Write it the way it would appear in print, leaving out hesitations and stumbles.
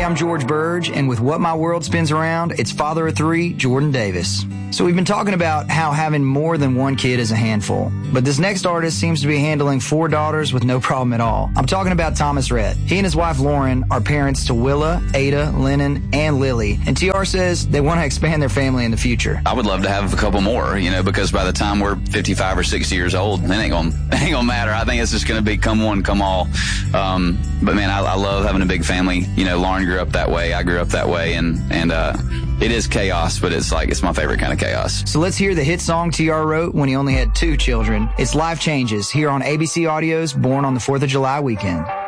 I'm George Burge, and with What My World Spins Around, it's father of three, Jordan Davis. So we've been talking about how having more than one kid is a handful, but this next artist seems to be handling 4 daughters with no problem at all. I'm talking about Thomas Rhett. He and his wife Lauren are parents to Willa, Ada, Lennon, and Lily, and TR says they want to expand their family in the future. I would love to have a couple more, because by the time we're 55 or 60 years old, it ain't gonna matter. I think it's just gonna be come one, come all. But man, I love having a big family. Lauren grew up that way. I grew up that way, and it is chaos, but it's my favorite kind of chaos. So let's hear the hit song TR wrote when he only had 2 children. It's Life Changes here on ABC Audio's Born on the 4th of July weekend.